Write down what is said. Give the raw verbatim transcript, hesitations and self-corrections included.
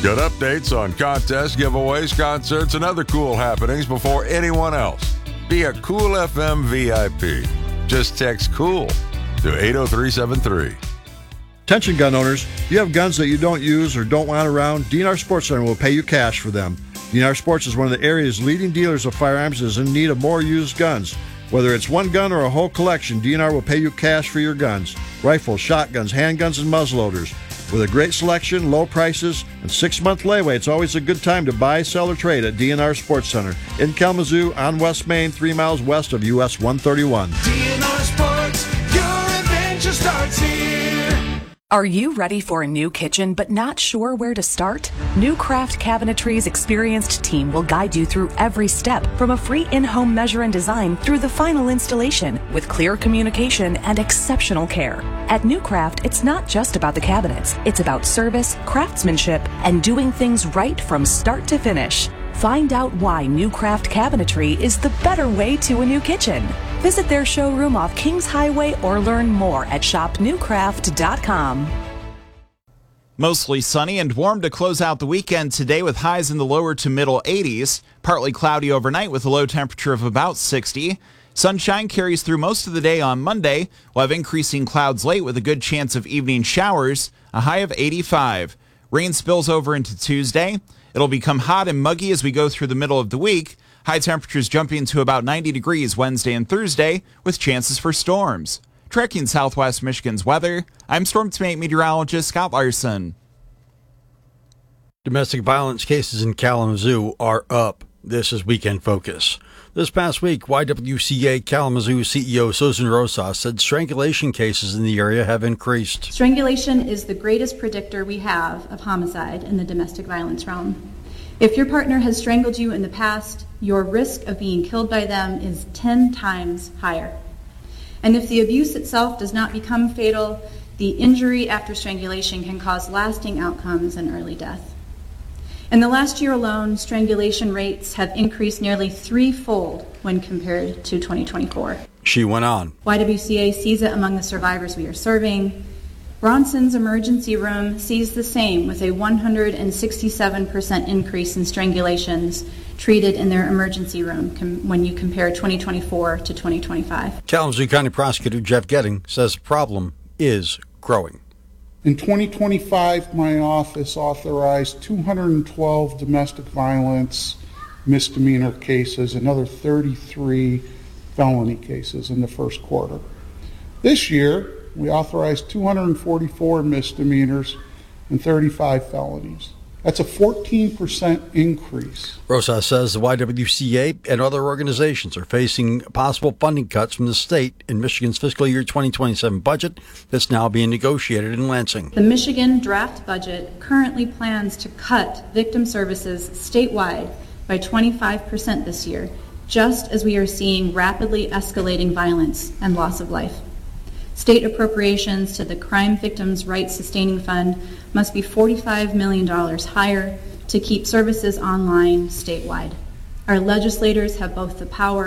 Get updates on contests, giveaways, concerts, and other cool happenings before anyone else. Be a Cool F M V I P. Just text COOL to eight oh three seven three. Attention gun owners, if you have guns that you don't use or don't want around, D N R Sports Center will pay you cash for them. D N R Sports is one of the area's leading dealers of firearms and is in need of more used guns. Whether it's one gun or a whole collection, D N R will pay you cash for your guns. Rifles, shotguns, handguns, and muzzleloaders. With a great selection, low prices, and six-month layaway, it's always a good time to buy, sell, or trade at D N R Sports Center in Kalamazoo on West Main, three miles west of U S one thirty-one. D N R Sports, your adventure starts here. Are you ready for a new kitchen but not sure where to start? New Craft Cabinetry's experienced team will guide you through every step, from a free in-home measure and design through the final installation, with clear communication and exceptional care. At New Craft, it's not just about the cabinets. It's about service, craftsmanship, and doing things right from start to finish. Find out why New Craft Cabinetry is the better way to a new kitchen. Visit their showroom off Kings Highway or learn more at shop new craft dot com. Mostly sunny and warm to close out the weekend today, with highs in the lower to middle eighties. Partly cloudy overnight with a low temperature of about sixty. Sunshine carries through most of the day on Monday. We'll have increasing clouds late with a good chance of evening showers, a high of eighty-five. Rain spills over into Tuesday. It'll become hot and muggy as we go through the middle of the week. High temperatures jumping to about ninety degrees Wednesday and Thursday, with chances for storms. Tracking Southwest Michigan's weather, I'm Storm Team meteorologist Scott Larson. Domestic violence cases in Kalamazoo are up. This is Weekend Focus. This past week, Y W C A Kalamazoo C E O Susan Rosas said strangulation cases in the area have increased. Strangulation is the greatest predictor we have of homicide in the domestic violence realm. If your partner has strangled you in the past, your risk of being killed by them is ten times higher. And if the abuse itself does not become fatal, the injury after strangulation can cause lasting outcomes and early death. In the last year alone, strangulation rates have increased nearly threefold when compared to twenty twenty-four. She went on. Y W C A sees it among the survivors we are serving. Bronson's emergency room sees the same, with a one hundred sixty-seven percent increase in strangulations treated in their emergency room com- when you compare twenty twenty-four to twenty twenty-five. Kalamazoo County Prosecutor Jeff Getting says the problem is growing. In twenty twenty-five, my office authorized two hundred twelve domestic violence misdemeanor cases, another thirty-three felony cases in the first quarter. This year, we authorized two hundred forty-four misdemeanors and thirty-five felonies. That's a fourteen percent increase. Rosas says the Y W C A and other organizations are facing possible funding cuts from the state in Michigan's fiscal year twenty twenty-seven budget that's now being negotiated in Lansing. The Michigan draft budget currently plans to cut victim services statewide by twenty-five percent this year, just as we are seeing rapidly escalating violence and loss of life. State appropriations to the Crime Victims' Rights Sustaining Fund must be forty-five million dollars higher to keep services online statewide. Our legislators have both the power